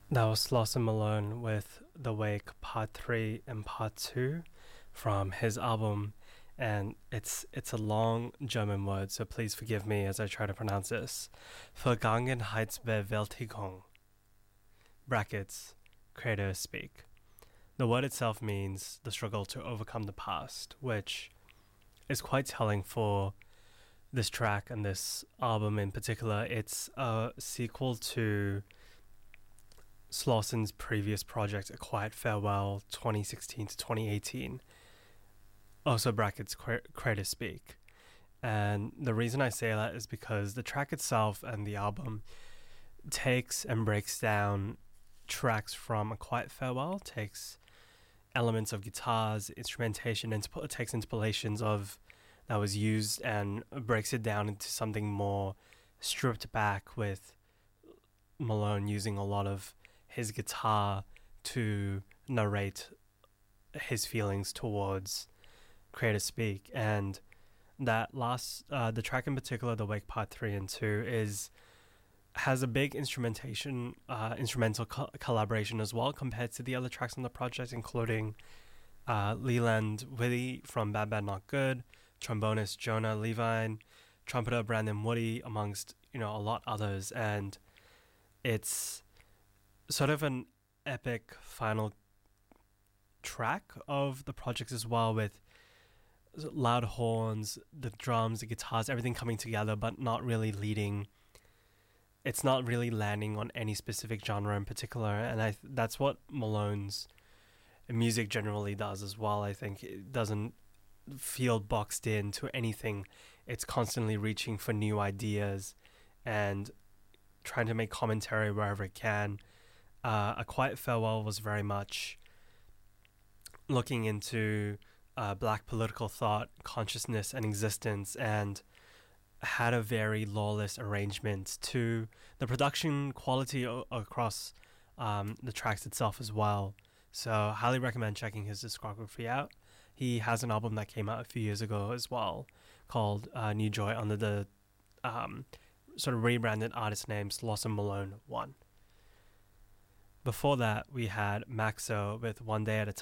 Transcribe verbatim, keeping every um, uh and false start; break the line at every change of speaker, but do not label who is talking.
That was Slauson Malone with The Wake Part three and Part two from his album, and it's it's a long German word, so please forgive me as I try to pronounce this. Vergangenheitsbewältigung, brackets, creator speak. The word itself means the struggle to overcome the past, which is quite telling for this track and this album in particular. It's a sequel to Slauson's previous project, A Quiet Farewell, twenty sixteen to twenty eighteen. Also brackets, creator speak. And the reason I say that is because the track itself and the album takes and breaks down tracks from A Quiet Farewell, takes elements of guitars, instrumentation, and takes interpolations of that was used and breaks it down into something more stripped back, with Malone using a lot of his guitar to narrate his feelings towards Creator Speak. And that last uh, the track in particular, The Wake Part three and two, is has a big instrumentation uh, instrumental co- collaboration as well compared to the other tracks on the project, including uh, Leland Whitty from Bad Bad Not Good, trombonist Jonah Levine, trumpeter Brandon Woody, amongst you know a lot others. And it's sort of an epic final track of the project as well, with loud horns, the drums, the guitars, everything coming together, but not really leading. It's not really landing on any specific genre in particular, and I that's what Malone's music generally does as well. I think it doesn't feel boxed into anything. It's constantly reaching for new ideas and trying to make commentary wherever it can. Uh, A Quiet Farewell was very much looking into uh, black political thought, consciousness, and existence, and had a very lawless arrangement to the production quality o- across um, the tracks itself as well. So highly recommend checking his discography out. He has an album that came out a few years ago as well called uh, New Joy, under the um, sort of rebranded artist name Slauson Malone one. Before that, we had Maxo with One Day at a